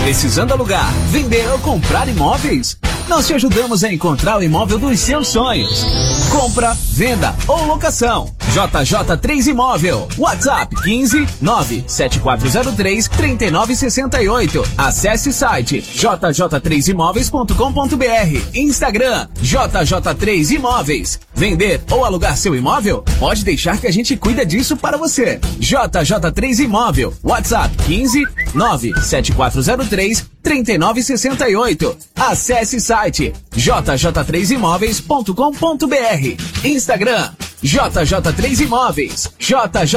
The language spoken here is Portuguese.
Precisando alugar, vender ou comprar imóveis? Nós te ajudamos a encontrar o imóvel dos seus sonhos. Compra, venda ou locação. JJ3 Imóvel. WhatsApp 15 97403 3968. Acesse o site jj3imóveis.com.br. Instagram JJ3 Imóveis. Vender ou alugar seu imóvel? Pode deixar que a gente cuida disso para você. JJ3 Imóvel. WhatsApp 15 97403 3968. Acesse o site jj3imóveis.com.br. Instagram JJ3 Imóveis. JJ